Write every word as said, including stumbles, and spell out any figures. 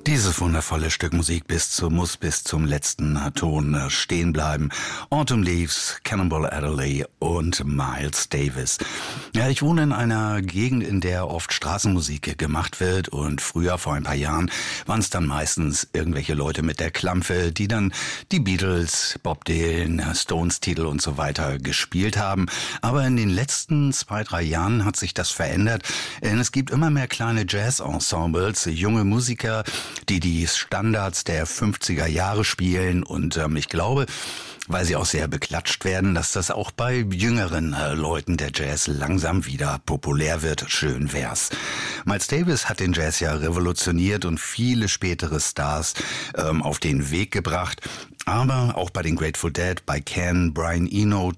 Dieses wundervolle Stück Musik bis zu, muss bis zum letzten Ton stehen bleiben. Autumn Leaves, Cannonball Adderley und Miles Davis. Ja, ich wohne in einer Gegend, in der oft Straßenmusik gemacht wird, und früher, vor ein paar Jahren, waren es dann meistens irgendwelche Leute mit der Klampfe, die dann die Beatles, Bob Dylan, Stones Titel und so weiter gespielt haben. Aber in den letzten zwei, drei Jahren hat sich das verändert, denn es gibt immer mehr kleine Jazz-Ensembles, junge Musiker, die die Standards der fünfziger Jahre spielen, und ähm, ich glaube, weil sie auch sehr beklatscht werden, dass das auch bei jüngeren äh, Leuten der Jazz langsam wieder populär wird. Schön wär's. Miles Davis hat den Jazz ja revolutioniert und viele spätere Stars ähm, auf den Weg gebracht. Aber auch bei den Grateful Dead, bei Ken, Brian Eno,